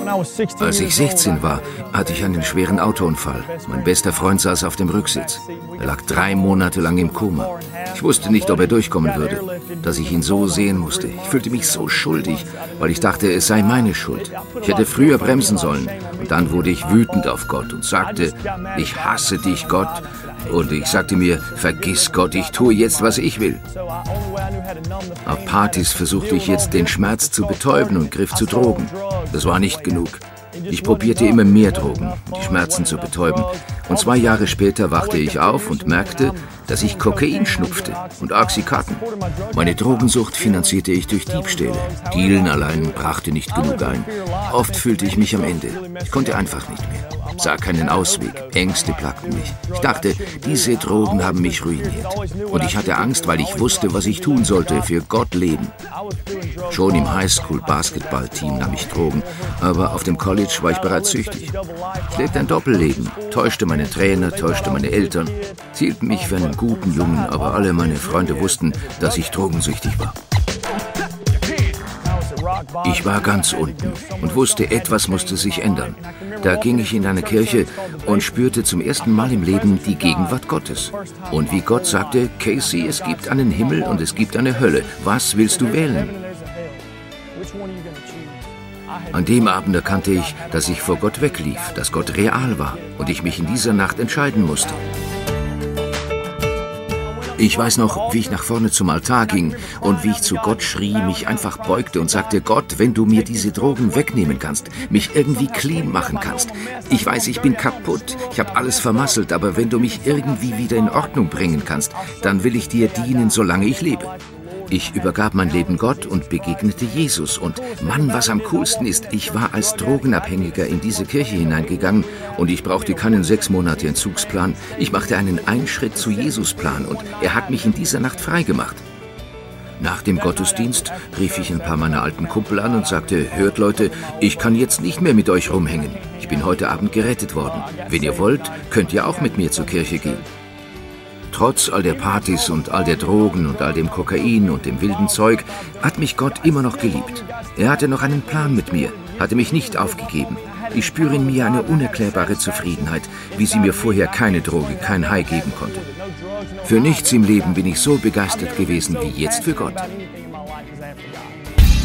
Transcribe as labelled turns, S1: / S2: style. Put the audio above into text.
S1: Als ich 16 war, hatte ich einen schweren Autounfall. Mein bester Freund saß auf dem Rücksitz. Er lag 3 Monate lang im Koma. Ich wusste nicht, ob er durchkommen würde. Dass ich ihn so sehen musste. Ich fühlte mich so schuldig, weil ich dachte, es sei meine Schuld. Ich hätte früher bremsen sollen. Und dann wurde ich wütend auf Gott und sagte, ich hasse dich, Gott. Und ich sagte mir, vergiss Gott, ich tue jetzt, was ich will. Auf Partys versuchte ich jetzt, den Schmerz zu betäuben und griff zu Drogen. Das war nicht genug. Ich probierte immer mehr Drogen, um die Schmerzen zu betäuben. Und 2 Jahre später wachte ich auf und merkte, dass ich Kokain schnupfte und Oxycontin. Meine Drogensucht finanzierte ich durch Diebstähle. Dealen allein brachte nicht genug ein. Oft fühlte ich mich am Ende. Ich konnte einfach nicht mehr. Sah keinen Ausweg. Ängste plagten mich. Ich dachte, diese Drogen haben mich ruiniert. Und ich hatte Angst, weil ich wusste, was ich tun sollte, für Gott leben. Schon im Highschool-Basketball-Team nahm ich Drogen, aber auf dem College war ich bereits süchtig. Ich lebte ein Doppelleben, täuschte meine Trainer, täuschte meine Eltern. Sie hielten mich für einen guten Jungen, aber alle meine Freunde wussten, dass ich drogensüchtig war. Ich war ganz unten und wusste, etwas musste sich ändern. Da ging ich in eine Kirche und spürte zum ersten Mal im Leben die Gegenwart Gottes. Und wie Gott sagte, Casey, es gibt einen Himmel und es gibt eine Hölle. Was willst du wählen? An dem Abend erkannte ich, dass ich vor Gott weglief, dass Gott real war und ich mich in dieser Nacht entscheiden musste. Ich weiß noch, wie ich nach vorne zum Altar ging und wie ich zu Gott schrie, mich einfach beugte und sagte, Gott, wenn du mir diese Drogen wegnehmen kannst, mich irgendwie clean machen kannst. Ich weiß, ich bin kaputt, ich habe alles vermasselt, aber wenn du mich irgendwie wieder in Ordnung bringen kannst, dann will ich dir dienen, solange ich lebe. Ich übergab mein Leben Gott und begegnete Jesus. Und Mann, was am coolsten ist, ich war als Drogenabhängiger in diese Kirche hineingegangen und ich brauchte keinen 6 Monate Entzugsplan. Ich machte einen Einschritt zu Jesus-Plan und er hat mich in dieser Nacht freigemacht. Nach dem Gottesdienst rief ich ein paar meiner alten Kumpel an und sagte, hört Leute, ich kann jetzt nicht mehr mit euch rumhängen. Ich bin heute Abend gerettet worden. Wenn ihr wollt, könnt ihr auch mit mir zur Kirche gehen. Trotz all der Partys und all der Drogen und all dem Kokain und dem wilden Zeug hat mich Gott immer noch geliebt. Er hatte noch einen Plan mit mir, hatte mich nicht aufgegeben. Ich spüre in mir eine unerklärbare Zufriedenheit, wie sie mir vorher keine Droge, kein High geben konnte. Für nichts im Leben bin ich so begeistert gewesen wie jetzt für Gott.